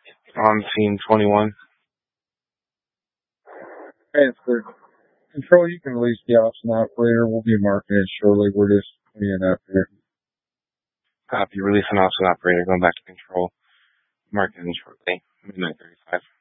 On scene 21. Answer. Control, you can release the option operator. We'll be marking it shortly. We're just cleaning up here. Copy. Release an option operator. Going back to control. Marking shortly. Midnight 35.